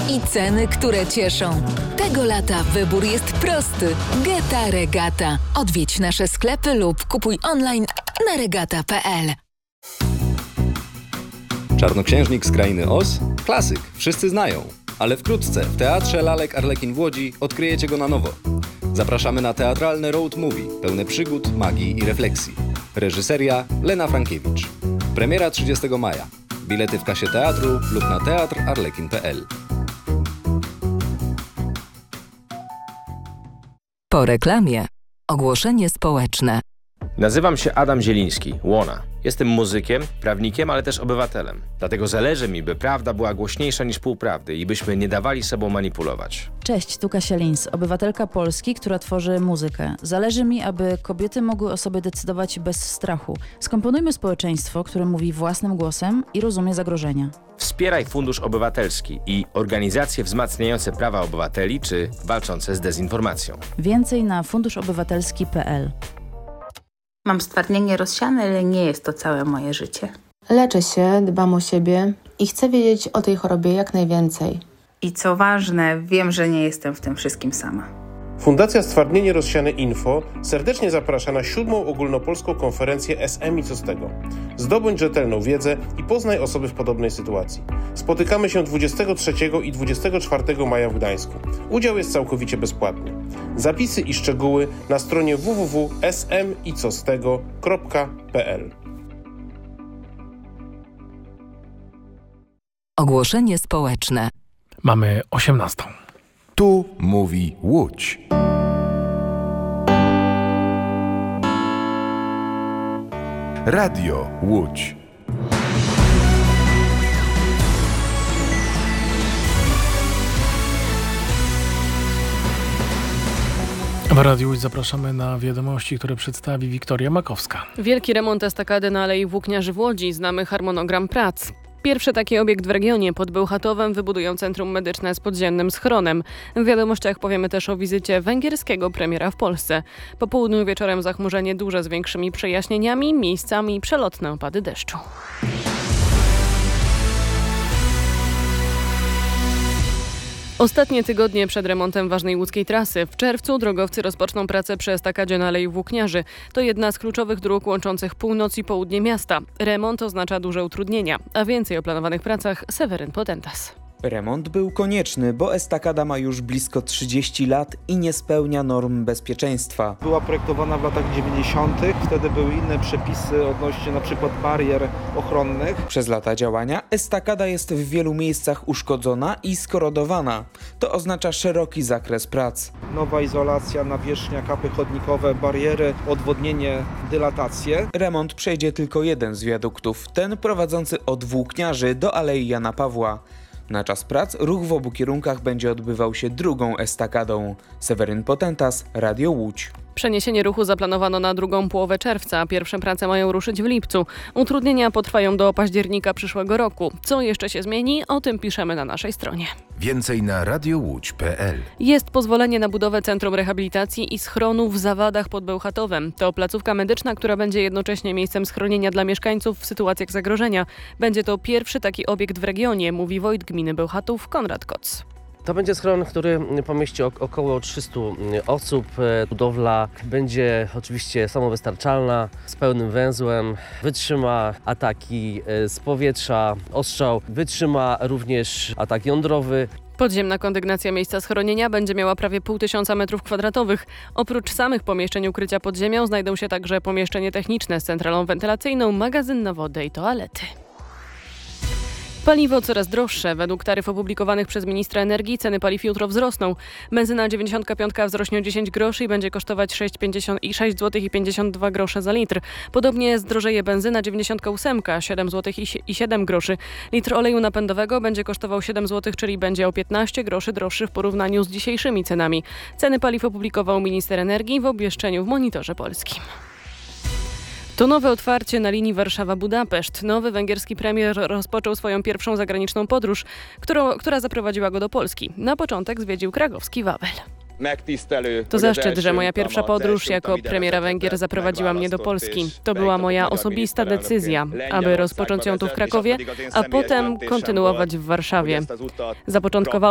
i ceny, które cieszą. Tego lata wybór jest prosty. Geta Regata. Odwiedź nasze sklepy lub kupuj online na regata.pl. Czarnoksiężnik z krainy Oz? Klasyk, wszyscy znają. Ale wkrótce w Teatrze Lalek Arlekin w Łodzi odkryjecie go na nowo. Zapraszamy na teatralne road movie, pełne przygód, magii i refleksji. Reżyseria Lena Frankiewicz. Premiera 30 maja. Bilety w kasie teatru lub na teatrarlekin.pl. Po reklamie. Ogłoszenie społeczne. Nazywam się Adam Zieliński, Łona. Jestem muzykiem, prawnikiem, ale też obywatelem. Dlatego zależy mi, by prawda była głośniejsza niż półprawdy i byśmy nie dawali sobą manipulować. Cześć, tu Kasia Lins, obywatelka Polski, która tworzy muzykę. Zależy mi, aby kobiety mogły o sobie decydować bez strachu. Skomponujmy społeczeństwo, które mówi własnym głosem i rozumie zagrożenia. Wspieraj Fundusz Obywatelski i organizacje wzmacniające prawa obywateli czy walczące z dezinformacją. Więcej na funduszobywatelski.pl. Mam stwardnienie rozsiane, ale nie jest to całe moje życie. Leczę się, dbam o siebie i chcę wiedzieć o tej chorobie jak najwięcej. I co ważne, wiem, że nie jestem w tym wszystkim sama. Fundacja Stwardnienie Rozsiane Info serdecznie zaprasza na 7. ogólnopolską konferencję SM i co z tego. Zdobądź rzetelną wiedzę i poznaj osoby w podobnej sytuacji. Spotykamy się 23 i 24 maja w Gdańsku. Udział jest całkowicie bezpłatny. Zapisy i szczegóły na stronie www.smicostego.pl. Ogłoszenie społeczne. Mamy 18. Tu mówi Łódź. Radio Łódź. W Radiu Łódź zapraszamy na wiadomości, które przedstawi Wiktoria Makowska. Wielki remont estakady na Alei Włókniarzy w Łodzi. Znamy harmonogram prac. Pierwszy taki obiekt w regionie. Pod Bełchatowem wybudują centrum medyczne z podziemnym schronem. W wiadomościach powiemy też o wizycie węgierskiego premiera w Polsce. Po południu wieczorem zachmurzenie duże z większymi przejaśnieniami, miejscami przelotne opady deszczu. Ostatnie tygodnie przed remontem ważnej łódzkiej trasy. W czerwcu drogowcy rozpoczną pracę przy estakadzie na Alei Włókniarzy. To jedna z kluczowych dróg łączących północ i południe miasta. Remont oznacza duże utrudnienia, a więcej o planowanych pracach Seweryn Potentas. Remont był konieczny, bo estakada ma już blisko 30 lat i nie spełnia norm bezpieczeństwa. Była projektowana w latach 90. Wtedy były inne przepisy odnośnie na przykład barier ochronnych. Przez lata działania estakada jest w wielu miejscach uszkodzona i skorodowana. To oznacza szeroki zakres prac. Nowa izolacja, nawierzchnia, kapy chodnikowe, bariery, odwodnienie, dylatacje. Remont przejdzie tylko jeden z wiaduktów, ten prowadzący od Włókniarzy do Alei Jana Pawła. Na czas prac ruch w obu kierunkach będzie odbywał się drugą estakadą. Seweryn Potentas, Radio Łódź. Przeniesienie ruchu zaplanowano na drugą połowę czerwca. Pierwsze prace mają ruszyć w lipcu. Utrudnienia potrwają do października przyszłego roku. Co jeszcze się zmieni? O tym piszemy na naszej stronie. Więcej na radiowódź.pl. Jest pozwolenie na budowę Centrum Rehabilitacji i Schronu w Zawadach pod Bełchatowem. To placówka medyczna, która będzie jednocześnie miejscem schronienia dla mieszkańców w sytuacjach zagrożenia. Będzie to pierwszy taki obiekt w regionie, mówi wójt gminy Bełchatów Konrad Koc. To będzie schron, który pomieści około 300 osób. Budowla będzie oczywiście samowystarczalna, z pełnym węzłem, wytrzyma ataki z powietrza, ostrzał, wytrzyma również atak jądrowy. Podziemna kondygnacja miejsca schronienia będzie miała prawie 500 m2. Oprócz samych pomieszczeń ukrycia pod ziemią znajdą się także pomieszczenie techniczne z centralą wentylacyjną, magazyn na wodę i toalety. Paliwo coraz droższe. Według taryf opublikowanych przez ministra energii ceny paliw jutro wzrosną. Benzyna 95 wzrośnie o 10 groszy i będzie kosztować 6,52 zł za litr. Podobnie zdrożeje benzyna 98, 7 zł i 7 groszy. Litr oleju napędowego będzie kosztował 7 zł, czyli będzie o 15 groszy droższy w porównaniu z dzisiejszymi cenami. Ceny paliw opublikował minister energii w obwieszczeniu w Monitorze Polskim. To nowe otwarcie na linii Warszawa-Budapeszt. Nowy węgierski premier rozpoczął swoją pierwszą zagraniczną podróż, która zaprowadziła go do Polski. Na początek zwiedził krakowski Wawel. To zaszczyt, że moja pierwsza podróż jako premiera Węgier zaprowadziła mnie do Polski. To była moja osobista decyzja, aby rozpocząć ją tu w Krakowie, a potem kontynuować w Warszawie. Zapoczątkowałem